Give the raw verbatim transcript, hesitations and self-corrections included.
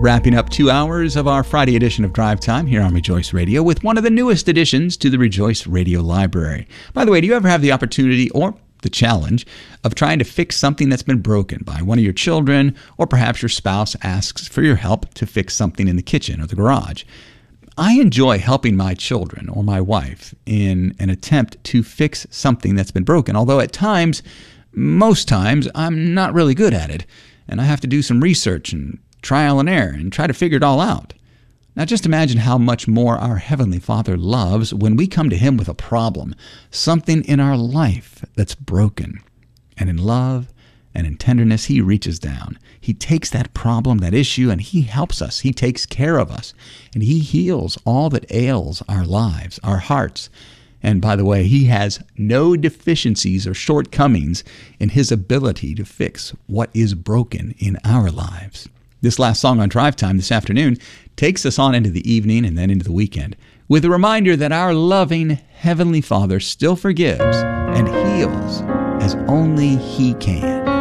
Wrapping up two hours of our Friday edition of Drive Time here on Rejoice Radio with one of the newest additions to the Rejoice Radio library. By the way, do you ever have the opportunity or the challenge of trying to fix something that's been broken by one of your children, or perhaps your spouse asks for your help to fix something in the kitchen or the garage? I enjoy helping my children or my wife in an attempt to fix something that's been broken, although at times, most times, I'm not really good at it, and I have to do some research and trial and error and try to figure it all out. Now just imagine how much more our Heavenly Father loves when we come to Him with a problem, something in our life that's broken. And in love and in tenderness, He reaches down. He takes that problem, that issue, and He helps us. He takes care of us. And He heals all that ails our lives, our hearts. And by the way, He has no deficiencies or shortcomings in His ability to fix what is broken in our lives. This last song on Drive Time this afternoon takes us on into the evening and then into the weekend with a reminder that our loving Heavenly Father still forgives and heals as only He can.